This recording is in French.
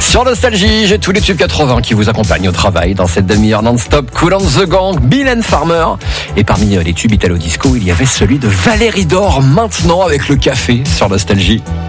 Sur Nostalgie, j'ai tous les tubes 80 qui vous accompagnent au travail dans cette demi-heure non-stop. Kool and the Gang, Bill and Farmer. Et parmi les tubes Italo Disco, il y avait celui de Valérie Dore, maintenant avec le café sur Nostalgie.